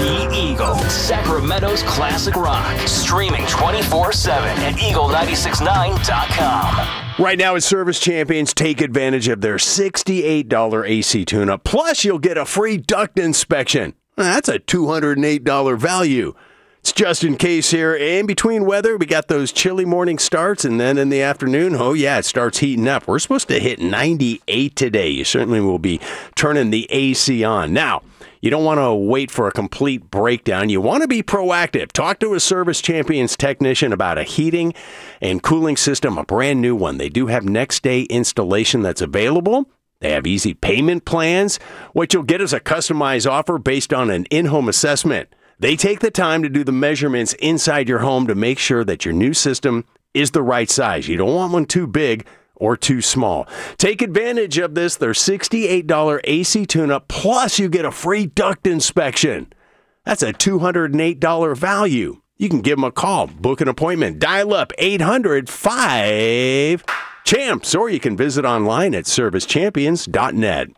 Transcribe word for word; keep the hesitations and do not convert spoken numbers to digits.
The Eagle, Sacramento's classic rock. Streaming twenty-four seven at eagle nine six nine dot com. Right now at Service Champions, take advantage of their sixty-eight dollars A C tune-up. Plus, you'll get a free duct inspection. That's a two hundred eight dollars value. It's Justin Case here. In between weather, we got those chilly morning starts, and then in the afternoon, oh yeah, it starts heating up. We're supposed to hit ninety-eight today. You certainly will be turning the A C on. Now, you don't want to wait for a complete breakdown. You want to be proactive. Talk to a Service Champions technician about a heating and cooling system, a brand new one. They do have next day installation that's available. They have easy payment plans. What you'll get is a customized offer based on an in-home assessment. They take the time to do the measurements inside your home to make sure that your new system is the right size. You don't want one too big or too small. Take advantage of this. Their sixty-eight dollars A C tune-up, plus you get a free duct inspection. That's a two hundred eight dollars value. You can give them a call, book an appointment, dial up eight hundred five champs, or you can visit online at service champions dot net.